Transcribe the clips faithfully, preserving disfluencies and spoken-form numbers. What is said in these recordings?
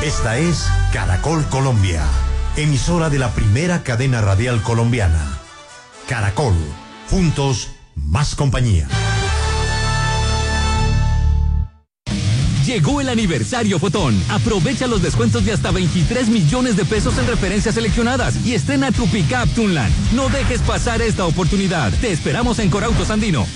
Esta es Caracol Colombia, emisora de la primera cadena radial colombiana. Caracol, juntos, más compañía. Llegó el aniversario Fotón. Aprovecha los descuentos de hasta veintitrés millones de pesos en referencias seleccionadas y estrena tu pickup Tunland. No dejes pasar esta oportunidad. Te esperamos en Corautos Andino.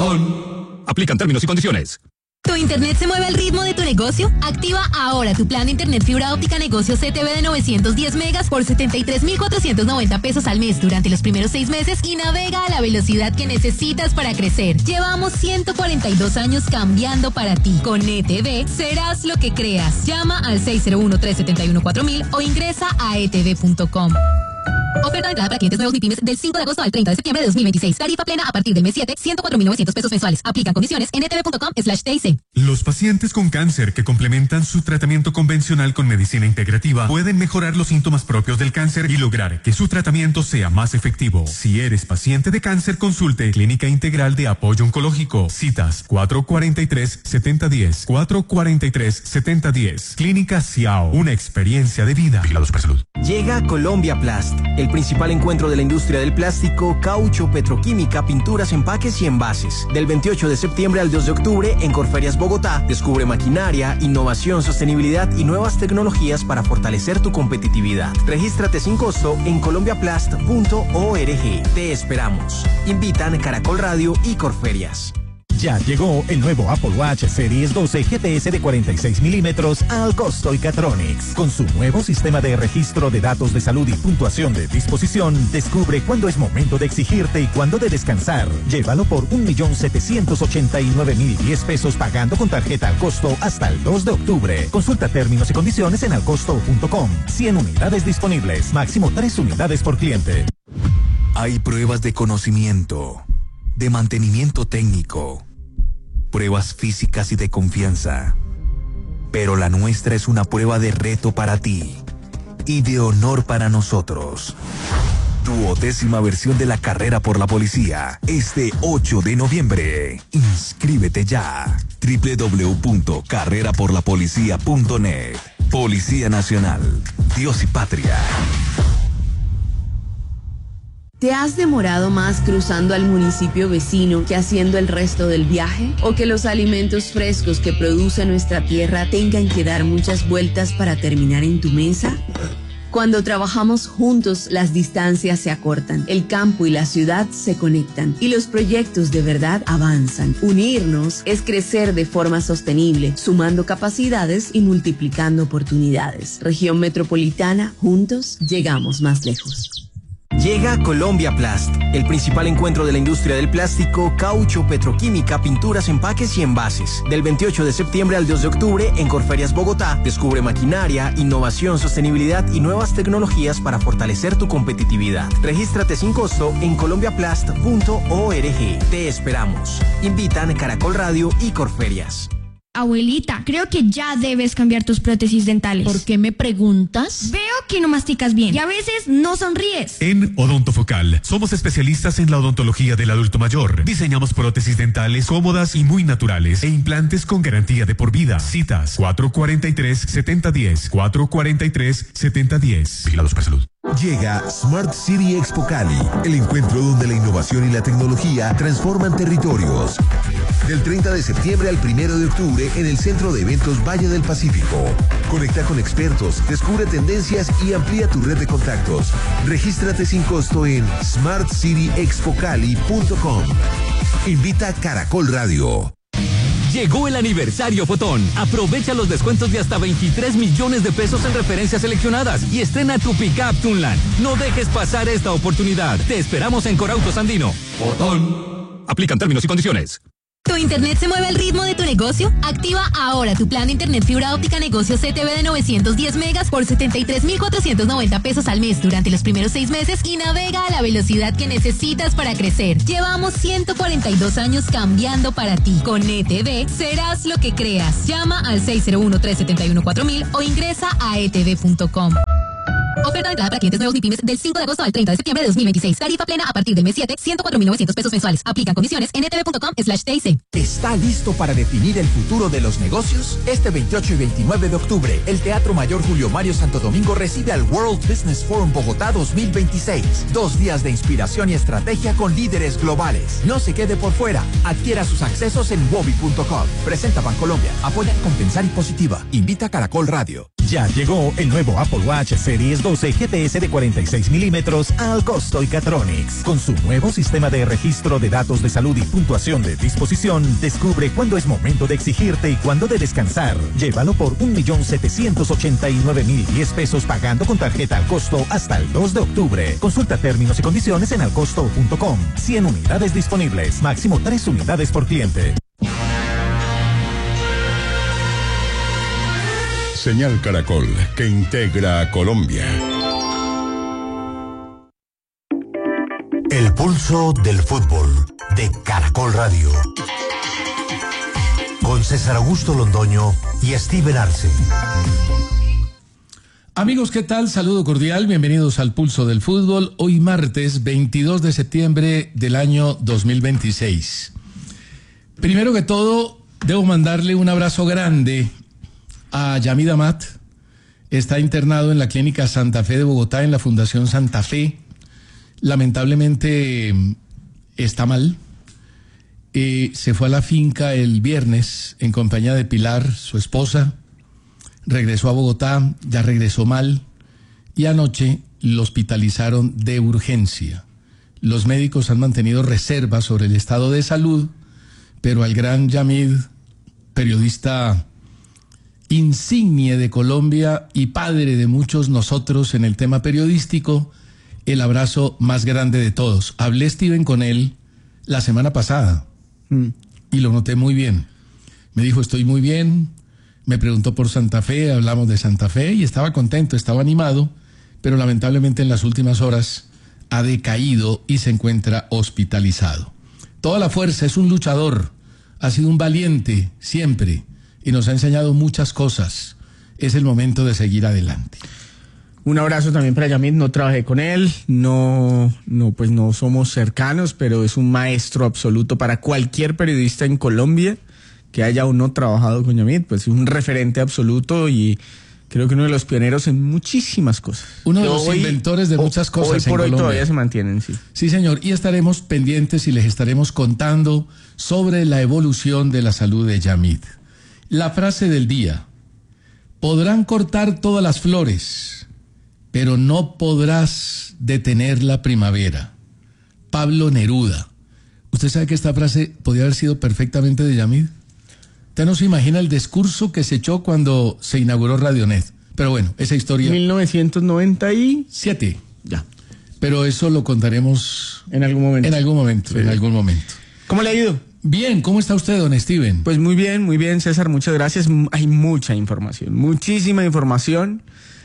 Fotón. Aplican términos y condiciones. ¿Tu internet se mueve al ritmo de tu negocio? Activa ahora tu plan de internet fibra óptica negocio C T V de novecientos diez megas por setenta y tres mil cuatrocientos noventa pesos al mes durante los primeros seis meses y navega a la velocidad que necesitas para crecer. Llevamos ciento cuarenta y dos años cambiando para ti. Con E T V serás lo que creas. Llama al seis cero uno, tres siete uno, cuatro mil o ingresa a e t v punto com. Oferta de entrada para clientes nuevos MIPYMES del cinco de agosto al treinta de septiembre de dos mil veintiséis. Tarifa plena a partir del mes siete, ciento cuatro mil novecientos pesos mensuales. Aplican condiciones en e t v punto com slash t i c. Los pacientes con cáncer que complementan su tratamiento convencional con medicina integrativa pueden mejorar los síntomas propios del cáncer y lograr que su tratamiento sea más efectivo. Si eres paciente de cáncer, consulte Clínica Integral de Apoyo Oncológico. Citas cuatro cuarenta y tres, setenta diez, cuatro cuarenta y tres, setenta diez. Clínica Ciao, una experiencia de vida. Vigilados por salud. Llega Colombia Plast, el principal encuentro de la industria del plástico, caucho, petroquímica, pinturas, empaques y envases. Del veintiocho de septiembre al dos de octubre en Corferias Bogotá, descubre maquinaria, innovación, sostenibilidad y nuevas tecnologías para fortalecer tu competitividad. Regístrate sin costo en colombia plast punto org. Te esperamos. Invitan Caracol Radio y Corferias. Ya llegó el nuevo Apple Watch Series doce G T S de cuarenta y seis milímetros al costo Catronics. Con su nuevo sistema de registro de datos de salud y puntuación de disposición, descubre cuándo es momento de exigirte y cuándo de descansar. Llévalo por un millón setecientos ochenta y nueve mil diez pesos pagando con tarjeta al costo hasta el dos de octubre. Consulta términos y condiciones en alcosto punto com. cien unidades disponibles, máximo tres unidades por cliente. Hay pruebas de conocimiento, de mantenimiento técnico, pruebas físicas y de confianza. Pero la nuestra es una prueba de reto para ti y de honor para nosotros. Duodécima versión de la carrera por la policía, este ocho de noviembre. Inscríbete ya. doble u doble u doble u punto carrera por la policía punto net. Policía Nacional. Dios y patria. ¿Te has demorado más cruzando al municipio vecino que haciendo el resto del viaje? ¿O que los alimentos frescos que produce nuestra tierra tengan que dar muchas vueltas para terminar en tu mesa? Cuando trabajamos juntos, las distancias se acortan, el campo y la ciudad se conectan y los proyectos de verdad avanzan. Unirnos es crecer de forma sostenible, sumando capacidades y multiplicando oportunidades. Región Metropolitana, juntos llegamos más lejos. Llega Colombia Plast, el principal encuentro de la industria del plástico, caucho, petroquímica, pinturas, empaques y envases. Del veintiocho de septiembre al dos de octubre en Corferias Bogotá, descubre maquinaria, innovación, sostenibilidad y nuevas tecnologías para fortalecer tu competitividad. Regístrate sin costo en colombia plast punto org. Te esperamos. Invitan Caracol Radio y Corferias. Abuelita, creo que ya debes cambiar tus prótesis dentales. ¿Por qué me preguntas? Veo que no masticas bien y a veces no sonríes. En Odontofocal somos especialistas en la odontología del adulto mayor. Diseñamos prótesis dentales cómodas y muy naturales e implantes con garantía de por vida. Citas cuatro cuarenta y tres, setenta diez, cuatro cuarenta y tres, setenta diez. Vigilados por salud. Llega Smart City Expo Cali, el encuentro donde la innovación y la tecnología transforman territorios. Del treinta de septiembre al primero de octubre en el Centro de Eventos Valle del Pacífico. Conecta con expertos, descubre tendencias y amplía tu red de contactos. Regístrate sin costo en smart city expo cali punto com. Invita Caracol Radio. Llegó el aniversario Fotón. Aprovecha los descuentos de hasta veintitrés millones de pesos en referencias seleccionadas y estrena tu pickup Tunland. No dejes pasar esta oportunidad. Te esperamos en Corautos Andino. Fotón. Aplican términos y condiciones. ¿Tu internet se mueve al ritmo de tu negocio? Activa ahora tu plan de internet fibra óptica negocio C T V de novecientos diez megas por setenta y tres mil cuatrocientos noventa pesos al mes durante los primeros seis meses y navega a la velocidad que necesitas para crecer. Llevamos ciento cuarenta y dos años cambiando para ti. Con E T V serás lo que creas. Llama al seis cero uno, tres siete uno, cuatro mil o ingresa a e t v punto com. Oferta de entrada para clientes nuevos MIPYMES del cinco de agosto al treinta de septiembre de dos mil veintiséis. Tarifa plena a partir del mes siete, ciento cuatro mil novecientos pesos mensuales. Aplican condiciones en etb punto com slash T I C. ¿Está listo para definir el futuro de los negocios? Este veintiocho y veintinueve de octubre, el Teatro Mayor Julio Mario Santo Domingo recibe al World Business Forum Bogotá dos mil veintiséis. Dos días de inspiración y estrategia con líderes globales. No se quede por fuera. Adquiera sus accesos en wobi punto com. Presenta Bancolombia. Apoya Compensar y Positiva. Invita a Caracol Radio. Ya llegó el nuevo Apple Watch Series doce G T S de cuarenta y seis milímetros al costo Catronics. Con su nuevo sistema de registro de datos de salud y puntuación de disposición, descubre cuándo es momento de exigirte y cuándo de descansar. Llévalo por un millón setecientos ochenta y nueve mil diez pesos pagando con tarjeta al costo hasta el dos de octubre. Consulta términos y condiciones en alcosto punto com. cien unidades disponibles, máximo tres unidades por cliente. Señal Caracol, que integra a Colombia. El pulso del fútbol de Caracol Radio. Con César Augusto Londoño y Steven Arce. Amigos, ¿qué tal? Saludo cordial, bienvenidos al Pulso del Fútbol. Hoy martes veintidós de septiembre del año dos mil veintiséis. Primero que todo, debo mandarle un abrazo grande a Yamid Amat. Está internado en la Clínica Santa Fe de Bogotá, en la Fundación Santa Fe. Lamentablemente está mal. Eh, se fue a la finca el viernes en compañía de Pilar, su esposa. Regresó a Bogotá, ya regresó mal. Y anoche lo hospitalizaron de urgencia. Los médicos han mantenido reservas sobre el estado de salud, pero al gran Yamid, periodista insigne de Colombia y padre de muchos nosotros en el tema periodístico, el abrazo más grande de todos. Hablé, Steven, con él la semana pasada mm. y lo noté muy bien. Me dijo, estoy muy bien. Me preguntó por Santa Fe, hablamos de Santa Fe y estaba contento, estaba animado, pero lamentablemente en las últimas horas ha decaído y se encuentra hospitalizado. Toda la fuerza, es un luchador, ha sido un valiente siempre y nos ha enseñado muchas cosas. Es el momento de seguir adelante. Un abrazo también para Yamid. No trabajé con él, no, no, pues no somos cercanos, pero es un maestro absoluto para cualquier periodista en Colombia que haya o no trabajado con Yamid. Pues es un referente absoluto y creo que uno de los pioneros en muchísimas cosas. Uno de los hoy, inventores de o, muchas cosas hoy por en hoy Colombia. Todavía se mantienen, sí. Sí, señor, y estaremos pendientes y les estaremos contando sobre la evolución de la salud de Yamid. La frase del día: podrán cortar todas las flores, pero no podrás detener la primavera. Pablo Neruda. ¿Usted sabe que esta frase podría haber sido perfectamente de Yamid? Usted no se imagina el discurso que se echó cuando se inauguró Radionet. Pero bueno, esa historia... mil novecientos noventa y siete. Ya. Pero eso lo contaremos... En algún momento. En algún momento, sí. en algún momento. ¿Cómo le ha ido? Bien, ¿cómo está usted, don Steven? Pues muy bien, muy bien, César, muchas gracias. Hay mucha información, muchísima información.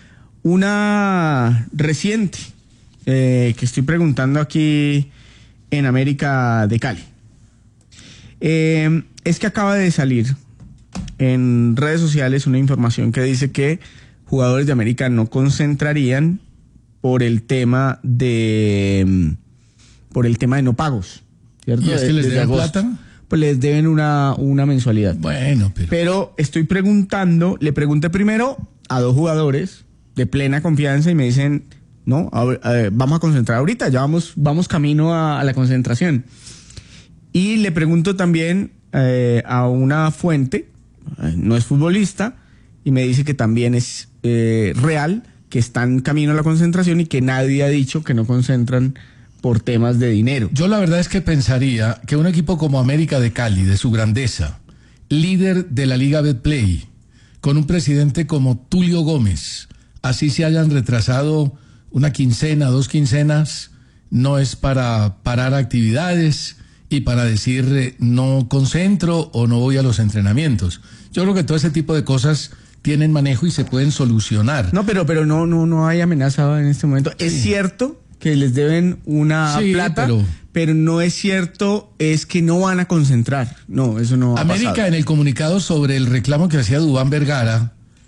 Una reciente eh, que estoy preguntando aquí en América de Cali. Eh, es que acaba de salir en redes sociales una información que dice que jugadores de América no concentrarían por el tema de por el tema de no pagos, ¿cierto? ¿Y es que les deben plata? Pues les deben una, una mensualidad. Bueno, pero... Pero estoy preguntando, le pregunté primero a dos jugadores de plena confianza y me dicen, no, a ver, a ver, vamos a concentrar ahorita, ya vamos, vamos camino a, a la concentración. Y le pregunto también eh, a una fuente, eh, no es futbolista, y me dice que también es eh, real, que están camino a la concentración y que nadie ha dicho que no concentran por temas de dinero. Yo la verdad es que pensaría que un equipo como América de Cali, de su grandeza, líder de la Liga Betplay, con un presidente como Tulio Gómez, así se hayan retrasado una quincena, dos quincenas, no es para parar actividades y para decir eh, no concentro o no voy a los entrenamientos. Yo creo que todo ese tipo de cosas tienen manejo y se pueden solucionar. No, pero, pero no, no, no hay amenaza en este momento. Sí. Es cierto que les deben una sí, plata, pero... pero no es cierto, es que no van a concentrar. No, eso no ha América pasado. En el comunicado sobre el reclamo que hacía Duván Vergara,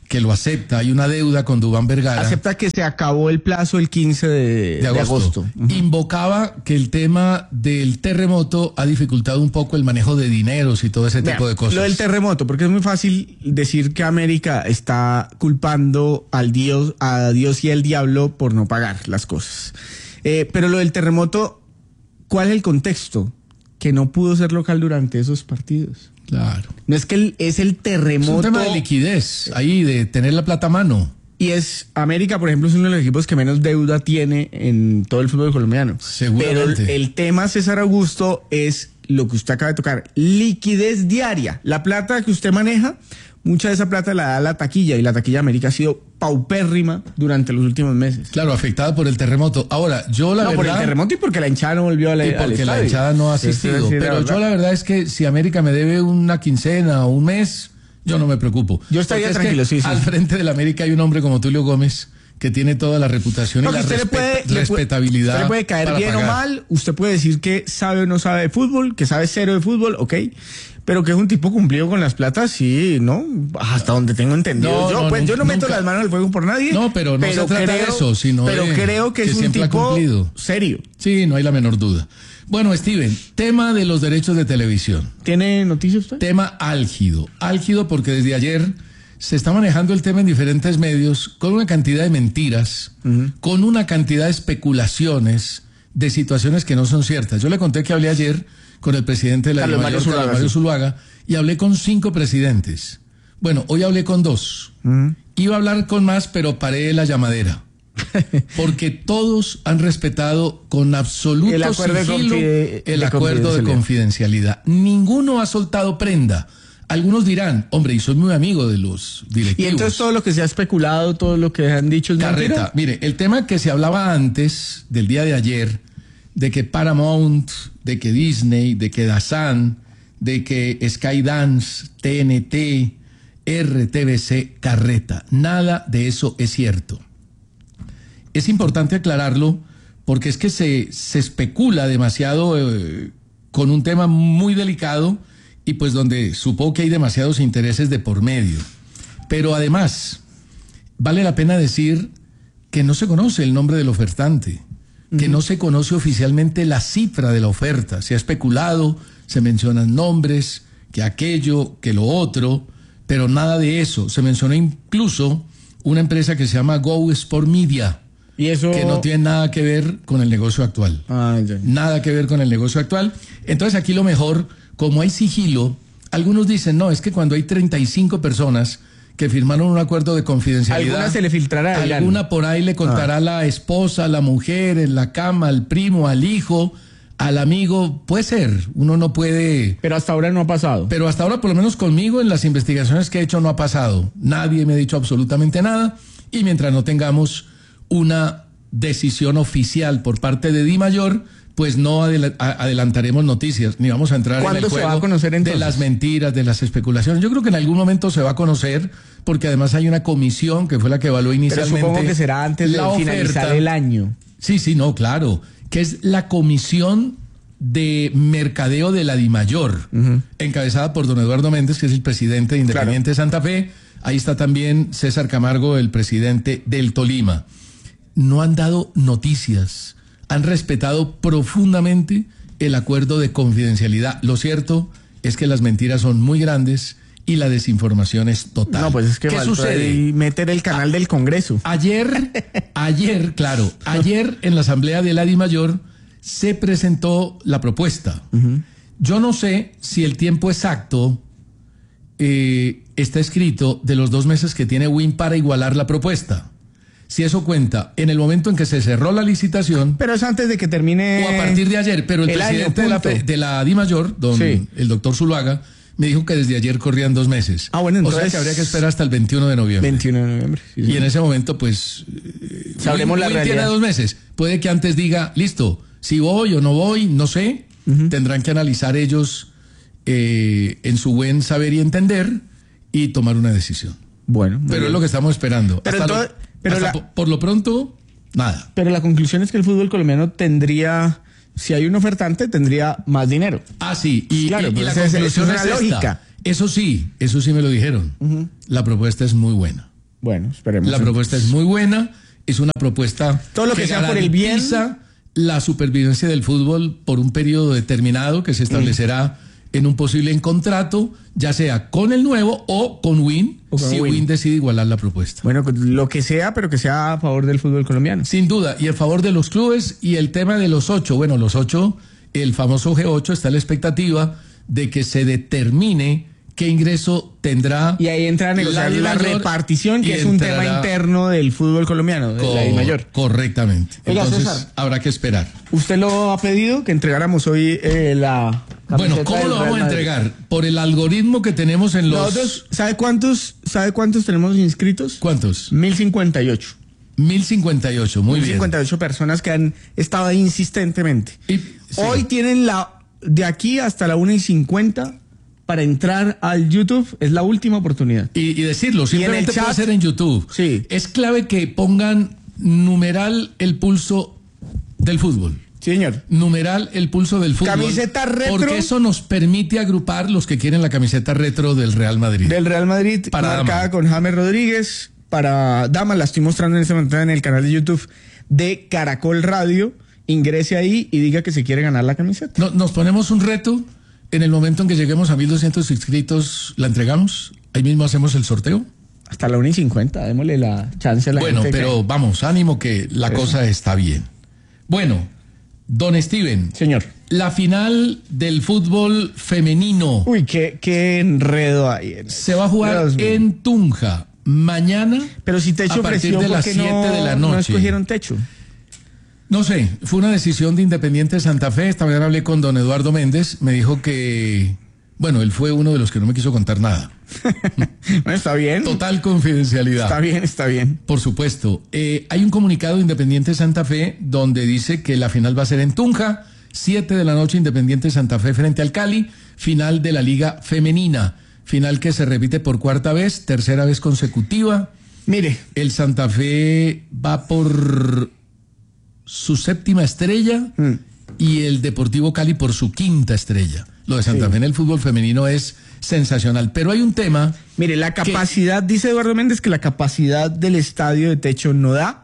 que lo acepta, hay una deuda con Duván Vergara. Acepta que se acabó el plazo el quince de, de agosto. De agosto. Uh-huh. Invocaba que el tema del terremoto ha dificultado un poco el manejo de dineros y todo ese Vea, tipo de cosas. Lo del terremoto, porque es muy fácil decir que América está culpando al Dios, a Dios y al diablo por no pagar las cosas. Eh, pero lo del terremoto, ¿cuál es el contexto? Que no pudo ser local durante esos partidos. Claro. No es que el, es el terremoto. Es un tema de liquidez, ahí, de tener la plata a mano. Y es, América, por ejemplo, es uno de los equipos que menos deuda tiene en todo el fútbol colombiano. Seguramente. Pero el, el tema, César Augusto, es lo que usted acaba de tocar. Liquidez diaria. La plata que usted maneja, mucha de esa plata la da la taquilla, y la taquilla de América ha sido paupérrima durante los últimos meses. Claro, afectada por el terremoto. Ahora, yo la no, verdad... por el terremoto y porque la hinchada no volvió a la, y porque al estadio. la hinchada no ha asistido. Sí, sí, pero yo la verdad es que si América me debe una quincena o un mes, yo no me preocupo. Yo estaría porque tranquilo, es que sí, sí. Al frente de la América hay un hombre como Tulio Gómez que tiene toda la reputación no, y la usted respet- le puede, respetabilidad. Usted le puede caer bien pagar. o mal, usted puede decir que sabe o no sabe de fútbol, que sabe cero de fútbol, ok, pero que es un tipo cumplido con las platas, sí, ¿no? Hasta donde tengo entendido. No, yo, no, pues, no, yo no nunca. meto las manos al fuego por nadie. No, pero no pero se trata creo, de eso, sino Pero de creo que, que es un siempre ha tipo cumplido. serio. Sí, no hay la menor duda. Bueno, Steven, tema de los derechos de televisión. ¿Tiene noticias usted? Tema álgido. Álgido porque desde ayer se está manejando el tema en diferentes medios con una cantidad de mentiras, uh-huh. con una cantidad de especulaciones de situaciones que no son ciertas. Yo le conté que hablé ayer con el presidente de la Carlos Mario Zuluaga, Mario Zuluaga, y hablé con cinco presidentes. Bueno, hoy hablé con dos. Uh-huh. Iba a hablar con más, pero paré la llamadera. Porque todos han respetado con absoluto el acuerdo sigilo de el de acuerdo de confidencialidad. Ninguno ha soltado prenda. Algunos dirán, hombre, y soy muy amigo de los directivos. Y entonces todo lo que se ha especulado, todo lo que han dicho es Carreta, mentira. Mire, el tema que se hablaba antes del día de ayer, de que Paramount, de que Disney, de que DAZN, de que Skydance, T N T, R T V C, carreta. Nada de eso es cierto. Es importante aclararlo porque es que se, se especula demasiado eh, con un tema muy delicado y pues donde supongo que hay demasiados intereses de por medio. Pero además, vale la pena decir que no se conoce el nombre del ofertante, uh-huh. que no se conoce oficialmente la cifra de la oferta. Se ha especulado, se mencionan nombres, que aquello, que lo otro, pero nada de eso. Se mencionó incluso una empresa que se llama Go Sport Media, ¿y eso? Que no tiene nada que ver con el negocio actual. Ah, ya. Nada que ver con el negocio actual. Entonces aquí lo mejor, como hay sigilo, algunos dicen, no, es que cuando hay treinta y cinco personas que firmaron un acuerdo de confidencialidad, alguna se le filtrará. Alguna por ahí le contará a ah. la esposa, a la mujer, en la cama, al primo, al hijo, al amigo. Puede ser, uno no puede... Pero hasta ahora no ha pasado. Pero hasta ahora, por lo menos conmigo, en las investigaciones que he hecho, no ha pasado. Nadie me ha dicho absolutamente nada. Y mientras no tengamos una decisión oficial por parte de DIMAYOR, pues no adel- adelantaremos noticias, ni vamos a entrar en el juego se va a conocer, de las mentiras, de las especulaciones. Yo creo que en algún momento se va a conocer, porque además hay una comisión que fue la que evaluó inicialmente. Pero supongo que será antes de finalizar el año. Sí, sí, no, claro, que es la comisión de mercadeo de la DIMAYOR, uh-huh. encabezada por don Eduardo Méndez, que es el presidente de Independiente claro. Santa Fe. Ahí está también César Camargo, el presidente del Tolima. No han dado noticias, han respetado profundamente el acuerdo de confidencialidad. Lo cierto es que las mentiras son muy grandes y la desinformación es total. No, pues es que ¿qué sucede? Meter el canal a- del Congreso. Ayer, ayer, claro, ayer en la asamblea de la DIMAYOR se presentó la propuesta. Uh-huh. Yo no sé si el tiempo exacto eh, está escrito de los dos meses que tiene W I N para igualar la propuesta. Si eso cuenta en el momento en que se cerró la licitación. Pero es antes de que termine. O a partir de ayer. Pero el, el presidente año, de, la, de la DIMAYOR, don, sí. el doctor Zuluaga, me dijo que desde ayer corrían dos meses. Ah, bueno, entonces. O sea que habría que esperar hasta el veintiuno de noviembre. veintiuno de noviembre. Sí, sí. Y en ese momento, pues. Sabremos la realidad. Tiene dos meses. Puede que antes diga, listo, si voy o no voy, no sé. Uh-huh. Tendrán que analizar ellos eh, en su buen saber y entender y tomar una decisión. Bueno. Pero bien. es lo que estamos esperando. Pero hasta entonces, lo, pero hasta la, por, por lo pronto, nada. Pero la conclusión es que el fútbol colombiano tendría, si hay un ofertante, tendría más dinero. Ah, sí. Y, claro, y, y la es, conclusión es una es lógica. Esta. Eso sí, eso sí me lo dijeron. Uh-huh. La propuesta es muy buena. Bueno, esperemos. La propuesta es muy buena, es una propuesta todo lo que, que sea por el bien, la supervivencia del fútbol por un periodo determinado que se establecerá mm. en un posible contrato, ya sea con el nuevo o con Win, o con si Win. Win decide igualar la propuesta. Bueno, lo que sea, pero que sea a favor del fútbol colombiano. Sin duda, y a favor de los clubes y el tema de los ocho. Bueno, los ocho, el famoso G ocho, está la expectativa de que se determine qué ingreso tendrá. Y ahí entra a negociar la, la repartición, que es un tema interno del fútbol colombiano, de la mayor. Correctamente. Oiga, entonces César, habrá que esperar. ¿Usted lo ha pedido que entregáramos hoy eh, la Bueno, ¿cómo lo vamos a entregar? Por el algoritmo que tenemos en los... Nosotros, ¿sabe cuántos, sabe cuántos tenemos inscritos? ¿Cuántos? mil cincuenta y ocho. mil cincuenta y ocho, muy bien. mil cincuenta y ocho personas que han estado ahí insistentemente. Y, sí. Hoy tienen la de aquí hasta la una y cincuenta para entrar al YouTube, es la última oportunidad. Y, y decirlo, simplemente puede ser en YouTube. Sí. Es clave que pongan numeral el pulso del fútbol. Sí, señor. Numeral el pulso del fútbol. Camiseta retro. Porque eso nos permite agrupar los que quieren la camiseta retro del Real Madrid. Del Real Madrid, para marcada dama. con James Rodríguez. Para Dama, la estoy mostrando en este momento en el canal de YouTube de Caracol Radio. Ingrese ahí y diga que se quiere ganar la camiseta. No, nos ponemos un reto. En el momento en que lleguemos a mil doscientos inscritos, ¿la entregamos? Ahí mismo hacemos el sorteo. Hasta la una y cincuenta, démosle la chance a la bueno, gente. Bueno, pero que... vamos, ánimo que la Eso. cosa está bien. Bueno, don Steven. Señor. La final del fútbol femenino. Uy, qué, qué enredo hay. En se va a jugar en Tunja mañana. Pero si Techo a partir ofreció, de las siete no, de la noche. No escogieron Techo. No sé, fue una decisión de Independiente Santa Fe. Esta mañana hablé con don Eduardo Méndez, me dijo que, bueno, él fue uno de los que no me quiso contar nada. Bueno, está bien. Total confidencialidad. Está bien, está bien. Por supuesto. Eh, hay un comunicado de Independiente Santa Fe donde dice que la final va a ser en Tunja, siete de la noche, Independiente Santa Fe frente al Cali, final de la Liga Femenina, final que se repite por cuarta vez, tercera vez consecutiva. Mire. El Santa Fe va por su séptima estrella mm. y el Deportivo Cali por su quinta estrella. Lo de Santa sí. Fe en el fútbol femenino es sensacional, pero hay un tema... Mire, la capacidad, que, dice Eduardo Méndez, que la capacidad del estadio de Techo no da,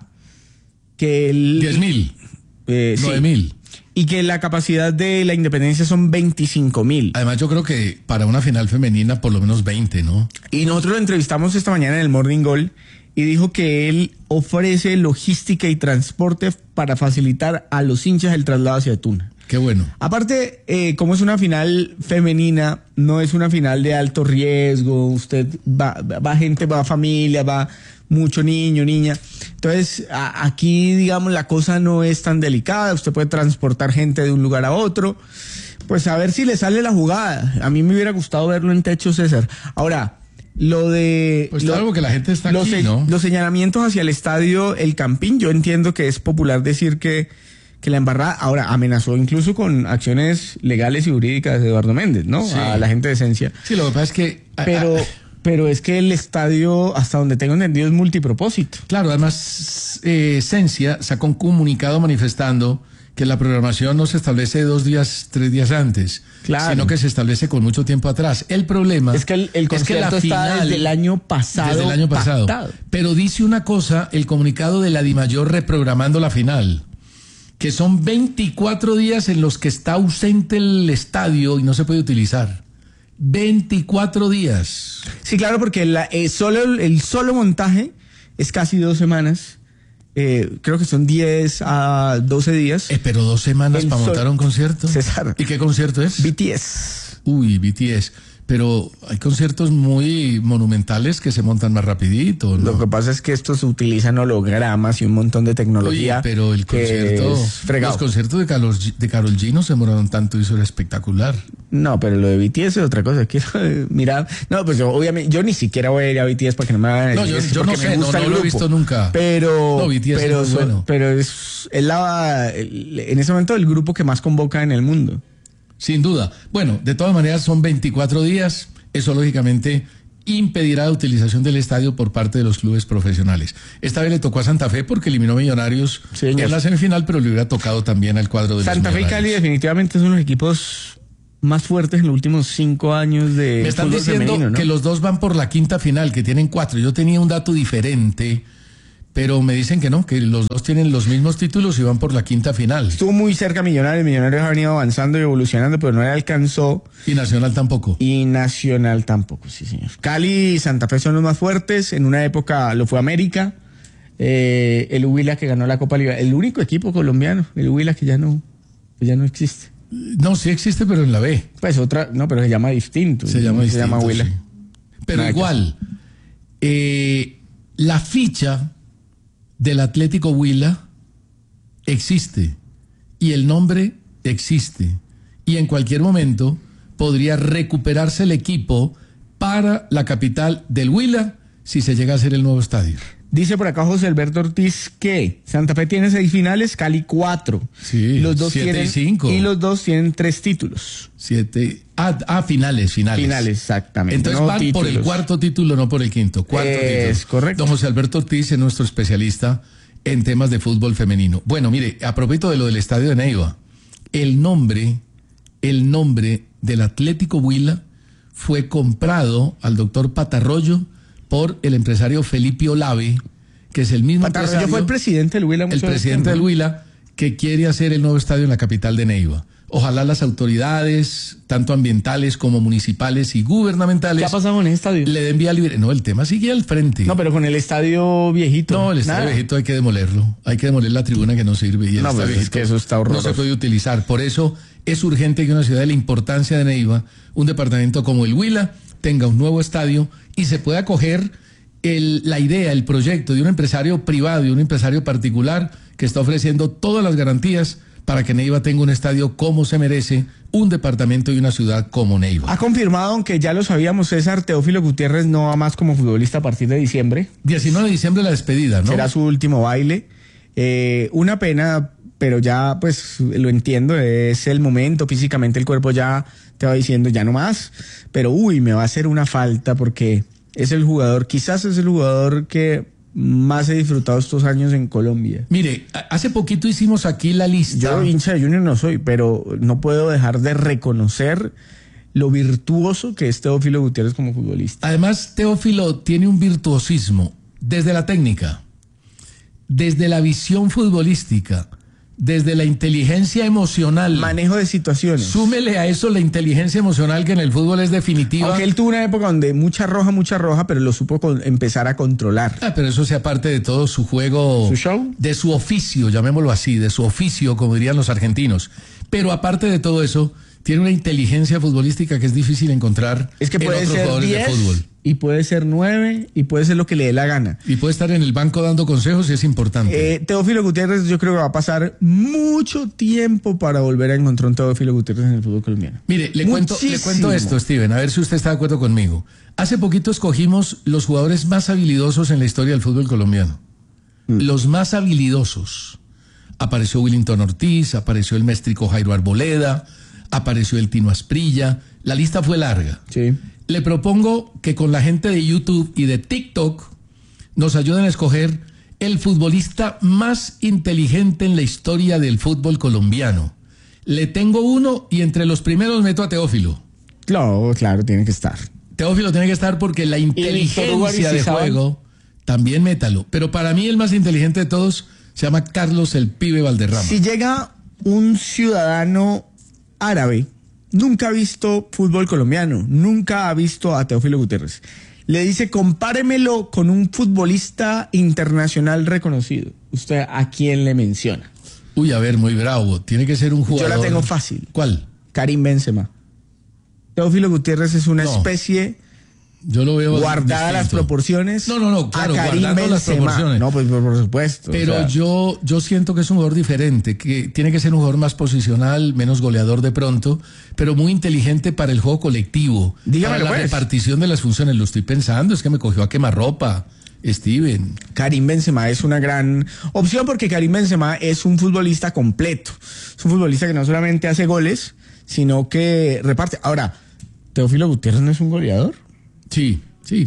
que el... diez mil, eh, nueve mil. Sí. Y que la capacidad de la Independencia son veinticinco mil. Además, yo creo que para una final femenina por lo menos veinte, ¿no? Y nosotros lo entrevistamos esta mañana en el Morning Goal y dijo que él ofrece logística y transporte para facilitar a los hinchas el traslado hacia Tuna. Qué bueno. Aparte, eh, como es una final femenina, no es una final de alto riesgo, usted va, va gente, va familia, va mucho niño, niña. Entonces, a, aquí, digamos, la cosa no es tan delicada, usted puede transportar gente de un lugar a otro. Pues a ver si le sale la jugada. A mí me hubiera gustado verlo en Techo, César. Ahora... Lo de... Pues claro, lo, que la gente está los, aquí, ¿no? Los señalamientos hacia el estadio El Campín, yo entiendo que es popular decir que, que la embarrada, ahora amenazó incluso con acciones legales y jurídicas de Eduardo Méndez, ¿no? Sí. A la gente de Esencia. Sí, lo que pasa es que... Pero, pero es que el estadio, hasta donde tengo entendido, es multipropósito. Claro, además, eh, Esencia sacó un comunicado manifestando que la programación no se establece dos días, tres días antes, claro, sino que se establece con mucho tiempo atrás. El problema es que el, el es que la está final, desde el año pasado. Desde el año pasado. Pactado. Pero dice una cosa, el comunicado de la DIMAYOR reprogramando la final, que son veinticuatro días en los que está ausente el estadio y no se puede utilizar. veinticuatro días. Sí, claro, porque la, eh, solo el, el solo montaje es casi dos semanas. Eh, creo que son diez a doce días. Eh, pero dos semanas para montar un concierto. César. ¿Y qué concierto es? B T S. Uy, B T S. Pero hay conciertos muy monumentales que se montan más rapidito, ¿no? Lo que pasa es que estos utilizan hologramas y un montón de tecnología. Oye, pero el concierto, los conciertos de Karol, de Karol G no se demoraron tanto y eso era espectacular. No, pero lo de B T S es otra cosa. Quiero mirar. No, pues yo, obviamente, yo ni siquiera voy a ir a B T S para que no me hagan. No, yo, yo no sé, no, no lo he visto nunca. Pero, no, B T S pero, es muy bueno. pero es, es la, en ese momento el grupo que más convoca en el mundo. Sin duda. Bueno, de todas maneras son veinticuatro días. Eso lógicamente impedirá la utilización del estadio por parte de los clubes profesionales. Esta vez le tocó a Santa Fe porque eliminó Millonarios en la semifinal, pero le hubiera tocado también al cuadro de Santa los Fe y Cali definitivamente son los equipos más fuertes en los últimos cinco años de Me están fútbol diciendo femenino, ¿no? que los dos van por la quinta final, que tienen cuatro. Yo tenía un dato diferente, pero me dicen que no, que los dos tienen los mismos títulos y van por la quinta final. Estuvo muy cerca Millonarios, Millonarios ha venido avanzando y evolucionando, pero no le alcanzó. Y Nacional tampoco. Y Nacional tampoco, sí señor. Cali y Santa Fe son los más fuertes, en una época lo fue América, eh, el Huila que ganó la Copa Liga, el único equipo colombiano, el Huila que ya no, que ya no existe. No, sí existe, pero en la B. Pues otra, no, pero se llama distinto. Se llama se distinto, llama Huila. sí. Pero Nada igual, eh, la ficha del Atlético Huila existe y el nombre existe y en cualquier momento podría recuperarse el equipo para la capital del Huila si se llega a hacer el nuevo estadio. Dice por acá José Alberto Ortiz que Santa Fe tiene seis finales, Cali cuatro. Sí, los dos siete tienen, y cinco. Y los dos tienen tres títulos. Siete. Ah, ah, finales, finales. Finales, exactamente. Entonces no van títulos. por el cuarto título, no por el quinto. Cuarto título. Es correcto. Don José Alberto Ortiz es nuestro especialista en temas de fútbol femenino. Bueno, mire, a propósito de lo del estadio de Neiva, el nombre, el nombre del Atlético Huila fue comprado al doctor Patarroyo por el empresario Felipe Olave, que es el mismo Patarroyo empresario, fue el presidente del Huila. el mucho presidente del tiempo. Huila, que quiere hacer el nuevo estadio en la capital de Neiva. Ojalá las autoridades, tanto ambientales como municipales y gubernamentales, ¿Qué ha pasado con el estadio? le den vía libre. No, el tema sigue al frente. No, pero con el estadio viejito. No, el estadio nada. viejito hay que demolerlo. Hay que demoler la tribuna que no sirve. Y el No, estadio pues es viejito que eso está horroroso. no se puede utilizar. Por eso es urgente que una ciudad de la importancia de Neiva, un departamento como el Huila, tenga un nuevo estadio y se pueda acoger el, la idea, el proyecto de un empresario privado y un empresario particular que está ofreciendo todas las garantías para que Neiva tenga un estadio como se merece, un departamento y una ciudad como Neiva. Ha confirmado, aunque ya lo sabíamos, César, Teófilo Gutiérrez no va más como futbolista a partir de diciembre. diecinueve de diciembre la despedida, ¿no? Será su último baile. Eh, una pena, pero ya pues lo entiendo, es el momento, físicamente el cuerpo ya te va diciendo ya no más, pero uy, me va a hacer una falta porque es el jugador, quizás es el jugador que más he disfrutado estos años en Colombia. Mire, hace poquito hicimos aquí la lista. Yo hincha de Junior no soy, pero no puedo dejar de reconocer lo virtuoso que es Teófilo Gutiérrez como futbolista. Además, Teófilo tiene un virtuosismo desde la técnica, desde la visión futbolística, desde la inteligencia emocional. Manejo de situaciones. Súmele a eso la inteligencia emocional, que en el fútbol es definitiva. Aunque él tuvo una época donde mucha roja, mucha roja, pero lo supo con, empezar a controlar. Ah, pero eso sea parte de todo su juego. ¿Su show? De su oficio, llamémoslo así, de su oficio, como dirían los argentinos. Pero aparte de todo eso, tiene una inteligencia futbolística que es difícil encontrar es que en puede otros ser jugadores diez, de fútbol. Y puede ser nueve, y puede ser lo que le dé la gana. Y puede estar en el banco dando consejos y es importante. Eh, Teófilo Gutiérrez, yo creo que va a pasar mucho tiempo para volver a encontrar un Teófilo Gutiérrez en el fútbol colombiano. Mire, le cuento, le cuento esto, Steven, a ver si usted está de acuerdo conmigo. Hace poquito escogimos los jugadores más habilidosos en la historia del fútbol colombiano. Mm. Los más habilidosos. Apareció Willington Ortiz, apareció el méstrico Jairo Arboleda, apareció el Tino Asprilla. La lista fue larga. Sí. Le propongo que con la gente de YouTube y de TikTok nos ayuden a escoger el futbolista más inteligente en la historia del fútbol colombiano. Le tengo uno y entre los primeros meto a Teófilo. Claro, claro, tiene que estar. Teófilo tiene que estar porque la inteligencia de juego también métalo. Pero para mí el más inteligente de todos se llama Carlos el Pibe Valderrama. Si llega un ciudadano árabe, nunca ha visto fútbol colombiano, nunca ha visto a Teófilo Gutiérrez, le dice, compáremelo con un futbolista internacional reconocido. ¿Usted a quién le menciona? Uy, a ver, muy bravo. Tiene que ser un jugador. Yo la tengo fácil. ¿Cuál? Karim Benzema. Teófilo Gutiérrez es una no. especie... Yo lo veo guardadas las proporciones. No, no, no, claro, a Karim guardando Benzema. las proporciones. No, pues por, por supuesto. Pero o sea. yo, yo siento que es un jugador diferente, que tiene que ser un jugador más posicional, menos goleador de pronto, pero muy inteligente para el juego colectivo. Dígamelo, para la pues. repartición de las funciones. Lo estoy pensando, es que me cogió a quemarropa, Steven. Karim Benzema es una gran opción porque Karim Benzema es un futbolista completo. Es un futbolista que no solamente hace goles, sino que reparte. Ahora, ¿Teófilo Gutiérrez no es un goleador? Sí, sí.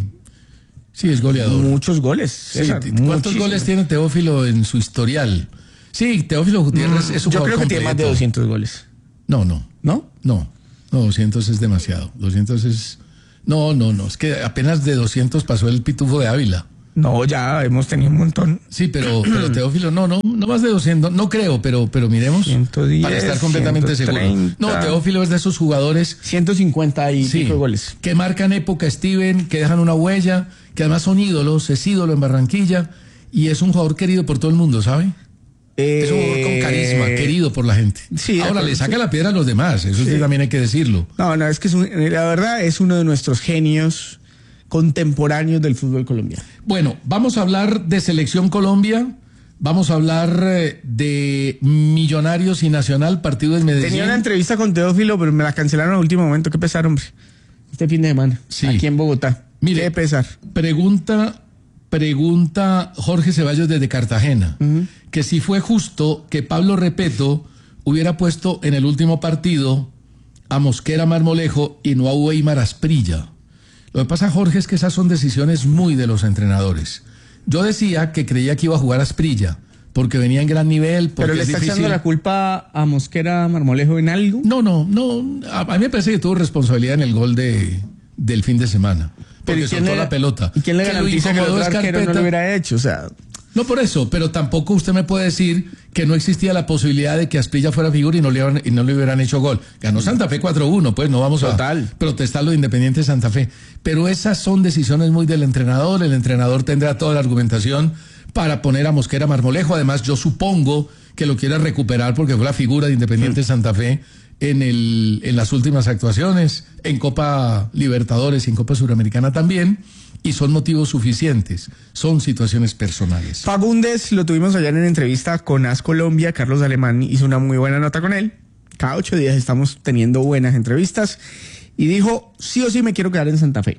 Sí, es goleador. Muchos goles. César, sí, ¿cuántos muchísimo. goles tiene Teófilo en su historial? Sí, Teófilo Gutiérrez mm, es un Yo jugador creo que completo. tiene más de doscientos goles. No, no. ¿No? No. No, doscientos es demasiado. doscientos es... No, no, no. Es que apenas de doscientos pasó el Pitufo de Ávila. No, ya hemos tenido un montón. Sí, pero, pero Teófilo, no, no, no más de doscientos. No creo, pero, pero miremos ciento diez, para estar completamente ciento treinta. seguros. No, Teófilo es de esos jugadores... ciento cincuenta y sí, pico de goles. Que marcan época, Steven, que dejan una huella, que además son ídolos, es ídolo en Barranquilla y es un jugador querido por todo el mundo, ¿sabe? Eh, es un jugador con carisma, querido por la gente. Sí, ahora le saca sí. la piedra a los demás, eso sí. sí también hay que decirlo. No, no, es que es un, la verdad es uno de nuestros genios contemporáneos del fútbol colombiano. Bueno, vamos a hablar de Selección Colombia, vamos a hablar eh, de Millonarios y Nacional, partido en Medellín. Tenía una entrevista con Teófilo, pero me la cancelaron al último momento. Qué pesar, hombre. Este fin de semana, sí. aquí en Bogotá. Mire, qué pesar. Pregunta... Pregunta Jorge Ceballos desde Cartagena, uh-huh. que si fue justo que Pablo Repeto hubiera puesto en el último partido a Mosquera Marmolejo y no a Weimar Asprilla. Lo que pasa, Jorge, es que esas son decisiones muy de los entrenadores. Yo decía que creía que iba a jugar Asprilla, porque venía en gran nivel. ¿Pero le está echando la culpa a Mosquera Marmolejo en algo? No, no, no. A, a mí me parece que tuvo responsabilidad en el gol de, del fin de semana. Porque soltó le, la pelota. ¿Y quién le garantiza que el otro arquero no lo hubiera hecho? O sea... No por eso, pero tampoco usted me puede decir que no existía la posibilidad de que Asprilla fuera figura y no le, y no le hubieran hecho gol. Ganó Santa Fe cuatro uno, pues no vamos Total. a protestar lo de Independiente Santa Fe. Pero esas son decisiones muy del entrenador. El entrenador tendrá toda la argumentación para poner a Mosquera Marmolejo. Además, yo supongo que lo quiere recuperar porque fue la figura de Independiente sí. Santa Fe en el en las últimas actuaciones, en Copa Libertadores y en Copa Suramericana también, y son motivos suficientes, son situaciones personales. Fagundes lo tuvimos ayer en entrevista con As Colombia, Carlos Alemán hizo una muy buena nota con él, cada ocho días estamos teniendo buenas entrevistas, y dijo, sí o sí me quiero quedar en Santa Fe.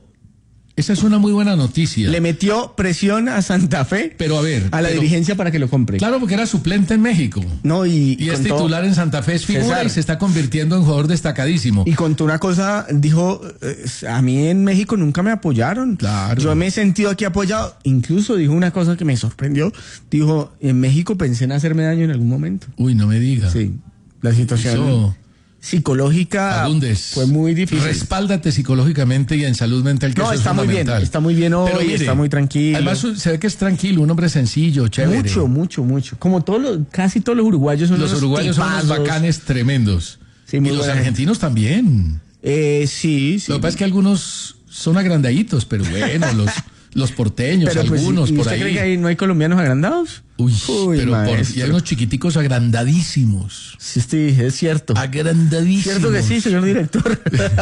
Esa es una muy buena noticia. Le metió presión a Santa Fe, pero a ver, a la pero, dirigencia para que lo compre. Claro, porque era suplente en México. No, y, y es titular todo, en Santa Fe, es figura César, y se está convirtiendo en jugador destacadísimo. Y contó una cosa, dijo, a mí en México nunca me apoyaron. Claro. Yo me he sentido aquí apoyado. Incluso dijo una cosa que me sorprendió. Dijo, en México pensé en hacerme daño en algún momento. Uy, no me diga. Sí, la situación... Eso... psicológica Fagundes, fue muy difícil. Respáldate psicológicamente y en salud mental, que no, eso está es muy bien, está muy bien hoy, mire, está muy tranquilo. Además se ve que es tranquilo, un hombre sencillo, chévere. Mucho, mucho, mucho. Como todos los, casi todos los uruguayos son los unos uruguayos tipazos. Son unos bacanes tremendos. Sí, muy y los buena. argentinos también. Eh, sí, sí. Lo que pasa es que algunos son agrandaditos, pero bueno, los los porteños, pero algunos pues, por ahí. ¿Usted cree que ahí no hay colombianos agrandados? Uy, Uy pero por, y hay unos chiquiticos agrandadísimos. Sí, sí, es cierto. Agrandadísimos. Cierto que sí, señor director.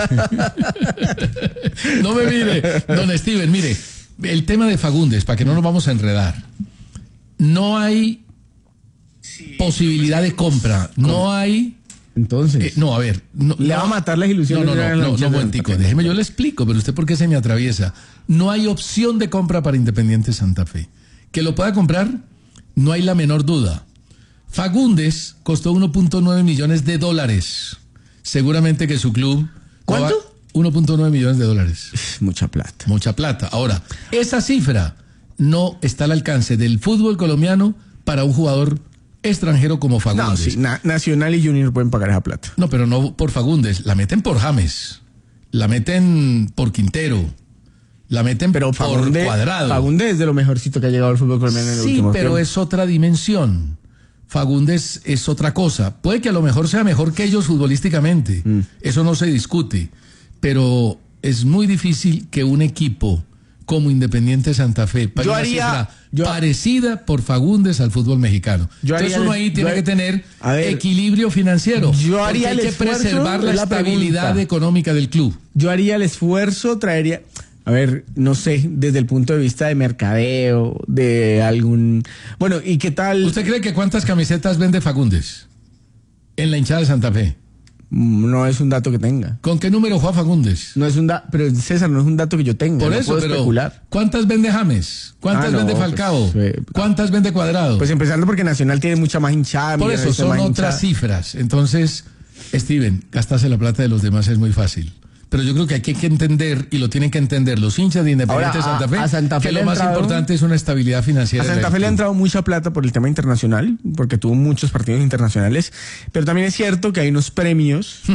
No me mire, don Steven, mire, el tema de Fagundes, para que no nos vamos a enredar. No hay sí, posibilidad de compra, ¿cómo? No hay... Entonces... Eh, no, a ver... No, le no, va a matar las ilusiones. No, no, no, no, no, no momentico, déjeme, yo le explico, pero usted por qué se me atraviesa. No hay opción de compra para Independiente Santa Fe. Que lo pueda comprar, no hay la menor duda. Fagundes costó uno punto nueve millones de dólares. Seguramente que su club... ¿Cuánto? uno punto nueve millones de dólares. Mucha plata. Mucha plata. Ahora, esa cifra no está al alcance del fútbol colombiano para un jugador extranjero como Fagundes. No, sí, na Nacional y Junior pueden pagar esa plata. No, pero no por Fagundes. La meten por James. La meten por Quintero. La meten pero por Fagundes, Cuadrado. Fagundes es de lo mejorcito que ha llegado al fútbol colombiano en el sí, último tiempo. Sí, pero tiempo. es otra dimensión. Fagundes es otra cosa. Puede que a lo mejor sea mejor que ellos futbolísticamente. Mm. Eso no se discute. Pero es muy difícil que un equipo como Independiente Santa Fe pague una cifra yo, parecida por Fagundes al fútbol mexicano. Entonces uno ahí tiene que tener ver, equilibrio financiero. Yo haría porque hay el que preservar la, la estabilidad pregunta. económica del club. Yo haría el esfuerzo, traería... A ver, no sé, desde el punto de vista de mercadeo, de algún... Bueno, ¿y qué tal? ¿Usted cree que cuántas camisetas vende Fagundes en la hinchada de Santa Fe? No es un dato que tenga. ¿Con qué número juega Fagundes? No es un dato, pero César, no es un dato que yo tenga. Por no eso, puedo pero especular. ¿cuántas vende James? ¿Cuántas ah, no, vende Falcao? Pues, eh, ¿Cuántas vende Cuadrado? Pues empezando porque Nacional tiene mucha más hinchada. Por eso son otras hinchada. cifras. Entonces, Steven, gastarse la plata de los demás es muy fácil. Pero yo creo que hay que entender, y lo tienen que entender los hinchas de Independiente Ahora, Santa Fe, a, a Santa Fe que lo más entrado, importante es una estabilidad financiera. A Santa Fe le ha entrado mucha plata por el tema internacional, porque tuvo muchos partidos internacionales, pero también es cierto que hay unos premios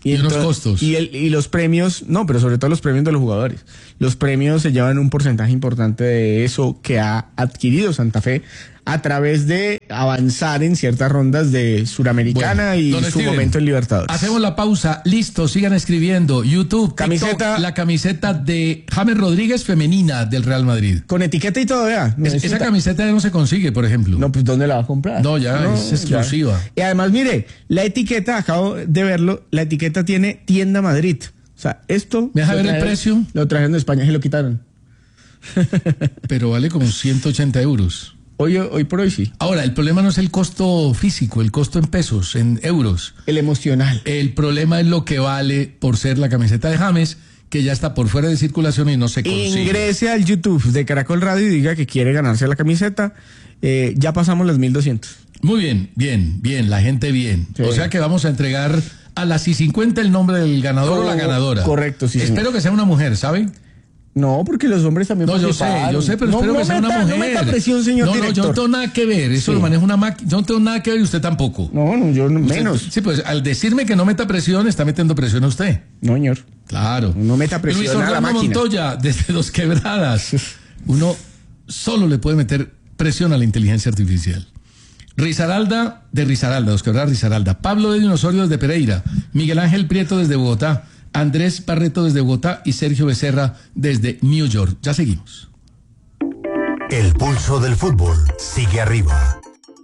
Y, y unos entonces, costos. Y, el, y los premios, no, pero sobre todo los premios de los jugadores. Los premios se llevan un porcentaje importante de eso que ha adquirido Santa Fe a través de avanzar en ciertas rondas de Suramericana bueno, y su Steven, momento en Libertadores. Hacemos la pausa, listo, sigan escribiendo. YouTube, camiseta, TikTok, la camiseta de James Rodríguez femenina del Real Madrid. Con etiqueta y todo, vea. Es, esa camiseta ya no se consigue, por ejemplo. No, pues ¿dónde la va a comprar? No, ya no, es exclusiva. Ya. Y además, mire, la etiqueta, acabo de verlo, la etiqueta tiene Tienda Madrid. O sea, esto... ¿Me deja ver el precio? Lo trajeron de España y lo quitaron. Pero vale como ciento ochenta euros. Hoy, hoy por hoy sí. Ahora, el problema no es el costo físico, el costo en pesos, en euros. El emocional. El problema es lo que vale por ser la camiseta de James, que ya está por fuera de circulación y no se consigue. Ingrese al YouTube de Caracol Radio y diga que quiere ganarse la camiseta. Eh, ya pasamos las mil doscientos. Muy bien, bien, bien, la gente bien. Sí. O sea que vamos a entregar a las I cincuenta el nombre del ganador oh, o la ganadora. Correcto, sí. Espero señor. que sea una mujer, ¿sabe? No, porque los hombres también No, yo sé, yo sé, pero no, espero no que sea meta, una mujer. No meta presión, señor no, director. No, yo no tengo nada que ver, eso sí. Lo maneja una máquina, yo no tengo nada que ver y usted tampoco. No, no, yo no, usted, menos. Sí, pues al decirme que no meta presión, está metiendo presión a usted. No, señor. Claro. No meta presión Luis a la máquina. Montoya, desde Dos Quebradas. Uno solo le puede meter presión a la inteligencia artificial. Risaralda, de Risaralda, Dos Quebradas, Risaralda. Pablo de Dinosaurio desde Pereira. Miguel Ángel Prieto desde Bogotá. Andrés Barreto desde Bogotá y Sergio Becerra desde New York. Ya seguimos. El pulso del fútbol sigue arriba.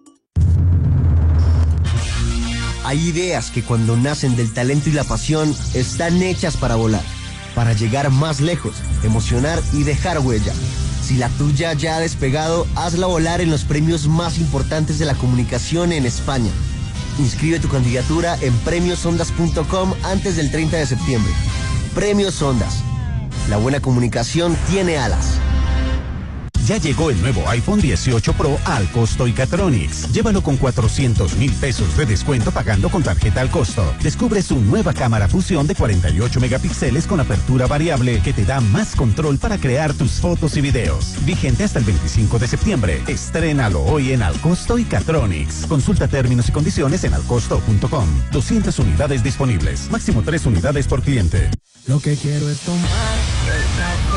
Hay ideas que cuando nacen del talento y la pasión están hechas para volar, para llegar más lejos, emocionar y dejar huella. Si la tuya ya ha despegado, hazla volar en los premios más importantes de la comunicación en España. Inscribe tu candidatura en premios ondas punto com antes del treinta de septiembre. Premios Ondas. La buena comunicación tiene alas. Ya llegó el nuevo iPhone dieciocho Pro al costo Icatronics. Llévalo con cuatrocientos mil pesos de descuento pagando con tarjeta al costo. Descubre su nueva cámara fusión de cuarenta y ocho megapíxeles con apertura variable que te da más control para crear tus fotos y videos. Vigente hasta el veinticinco de septiembre. Estrénalo hoy en Al Costo Icatronics. Consulta términos y condiciones en alcosto punto com. doscientas unidades disponibles. Máximo tres unidades por cliente. Lo que quiero es tomar